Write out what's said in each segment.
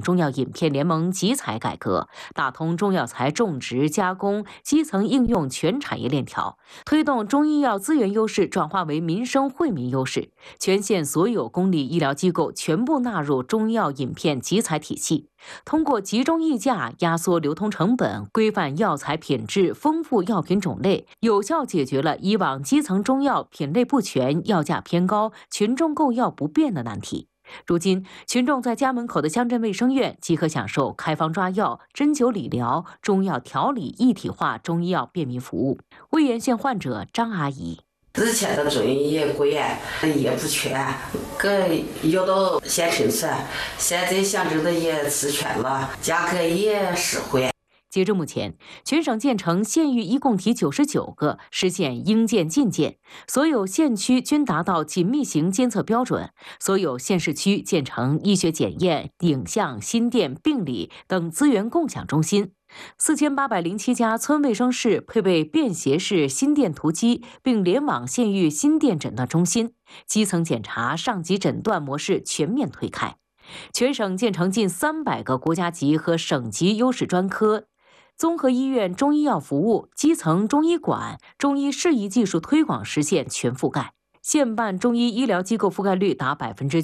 中药饮片联盟集采改革，打通中药材种植、加工、基层应用全产业链条，推动中医药资源优势转化为民生惠民优势。全县所有公立医疗机构全部纳入中药饮片集采体系，通过集中议价、压缩流通成本、规范药材品质、丰富药品种类，有效解决了以往基层中药品类不全、药价偏高、群众购药不便的难题。如今，群众在家门口的乡镇卫生院即可享受开方抓药、针灸理疗、中药调理一体化中医药便民服务。魏源县患者张阿姨。 之前的中医贵也不全，有的县城吃，现在乡镇的也吃全了，价格也实惠。 截至目前，全省建成县域一共体99个，实现应建尽建，所有县区均达到紧密型监测标准，所有县市区建成医学检验、影像、心电、病理等资源共享中心。4807家村卫生室配备便携式心电图机，并联网县域心电诊断中心，基层检查、上级诊断模式全面推开。全省建成近300个国家级和省级优势专科。综合医院中医药服务、基层中医馆、中医适宜技术推广实现全覆盖，县办中医医疗机构覆盖率达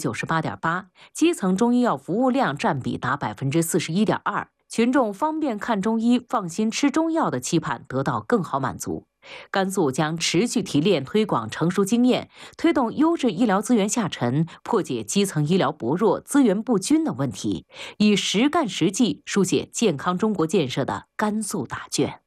98.8%，基层中医药服务量占比达41.2%，群众方便看中医、放心吃中药的期盼得到更好满足。甘肃将持续提炼推广成熟经验，推动优质医疗资源下沉，破解基层医疗薄弱、资源不均的问题，以实干实际书写健康中国建设的甘肃答卷。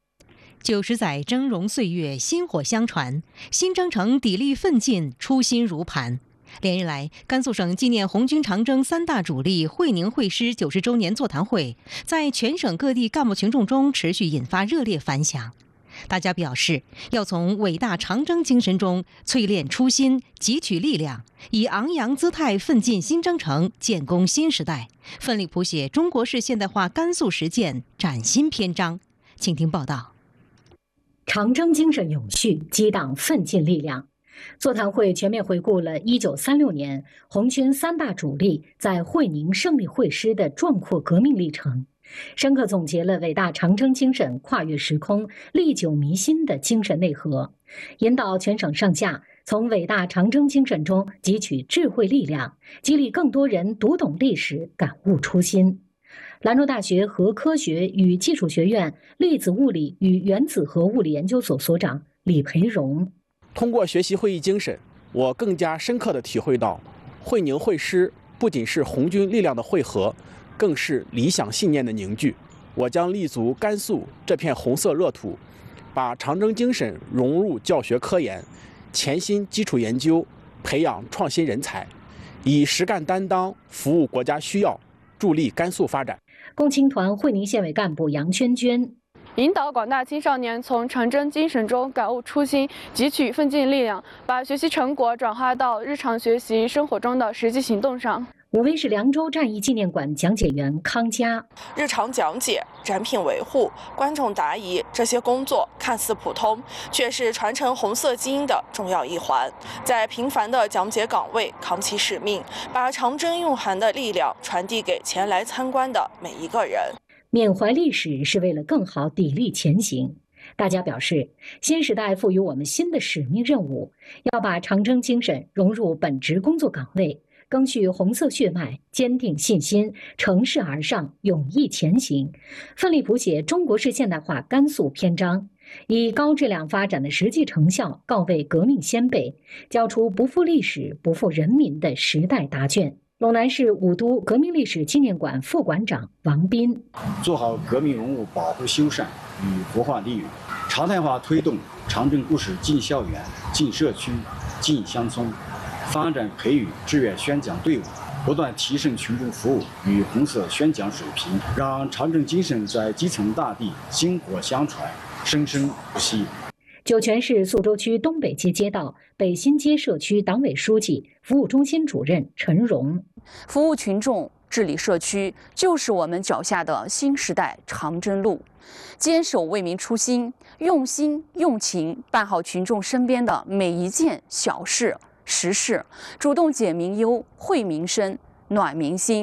90载峥嵘岁月，薪火相传，新征程砥砺奋进，初心如磐。连日来，甘肃省纪念红军长征3大主力会宁会师90周年座谈会在全省各地干部群众中持续引发热烈反响。大家表示，要从伟大长征精神中淬炼初心，汲取力量，以昂扬姿态奋进新征程，建功新时代，奋力谱写中国式现代化甘肃实践崭新篇章。请听报道。 长征精神永续，激荡奋进力量。座谈会全面回顾了1936年红军3大主力在会宁胜利会师的壮阔革命历程，深刻总结了伟大长征精神跨越时空、历久弥新的精神内核，引导全省上下从伟大长征精神中汲取智慧力量，激励更多人读懂历史、感悟初心。兰州大学核科学与技术学院粒子物理与原子核物理研究所所长李培荣。 通过学习会议精神，我更加深刻地体会到，会宁会师不仅是红军力量的汇合，更是理想信念的凝聚。我将立足甘肃这片红色热土，把长征精神融入教学科研，潜心基础研究，培养创新人才，以实干担当服务国家需要，助力甘肃发展。 共青团会宁县委干部杨娟娟。 引导广大青少年从长征精神中感悟初心，汲取奋进力量，把学习成果转化到日常学习生活中的实际行动上。 武威市凉州战役纪念馆讲解员康佳： 日常讲解、展品维护、观众答疑这些工作看似普通，却是传承红色基因的重要一环。在频繁的讲解岗位扛起使命，把长征蕴含的力量传递给前来参观的每一个人。 缅怀历史是为了更好砥砺前行。大家表示，新时代赋予我们新的使命任务，要把长征精神融入本职工作岗位，赓续红色血脉，坚定信心，乘势而上，勇毅前行，奋力谱写中国式现代化甘肃篇章，以高质量发展的实际成效告慰革命先辈，交出不负历史、不负人民的时代答卷。陇南市武都革命历史纪念馆副馆长王斌： 做好革命文物保护修缮与活化利用，常态化推动长征故事进校园、进社区、进乡村，发展培育志愿宣讲队伍，不断提升群众服务与红色宣讲水平，让长征精神在基层大地薪火相传，生生不息。 酒泉市宿州区东北街街道北新街社区党委书记、服务中心主任陈荣： 服务群众、治理社区，就是我们脚下的新时代长征路。坚守为民初心，用心用情办好群众身边的每一件小事、实事，主动解民忧、惠民生、暖民心。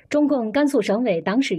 中共甘肃省委党史